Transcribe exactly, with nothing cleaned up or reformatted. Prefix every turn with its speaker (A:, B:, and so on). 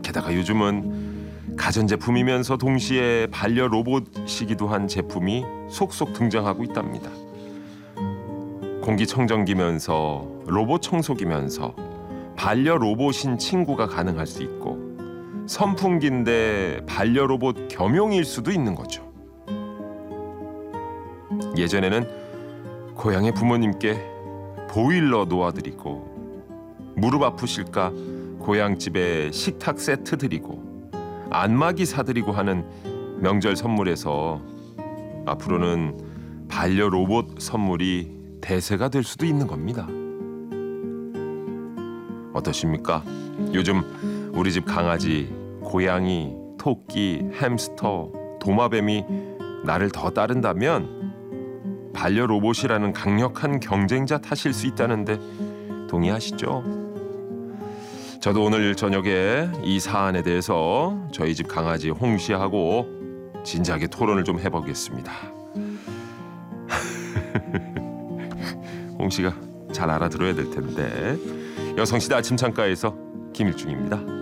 A: 게다가 요즘은 가전제품이면서 동시에 반려 로봇이기도 한 제품이 속속 등장하고 있답니다. 공기청정기면서 로봇 청소기면서 반려 로봇인 친구가 가능할 수 있고 선풍기인데 반려 로봇 겸용일 수도 있는 거죠. 예전에는 고향의 부모님께 보일러 놓아드리고 무릎 아프실까 고향집에 식탁 세트 드리고 안마기 사드리고 하는 명절 선물에서 앞으로는 반려 로봇 선물이 대세가 될 수도 있는 겁니다. 어떠십니까? 요즘 우리 집 강아지, 고양이, 토끼, 햄스터, 도마뱀이 나를 더 따른다면 반려 로봇이라는 강력한 경쟁자 탓일 수 있다는데 동의하시죠? 저도 오늘 저녁에 이 사안에 대해서 저희 집 강아지 홍씨하고 진지하게 토론을 좀 해보겠습니다. 홍씨가 잘 알아들어야 될 텐데. 여성시대 아침 창가에서 김일중입니다.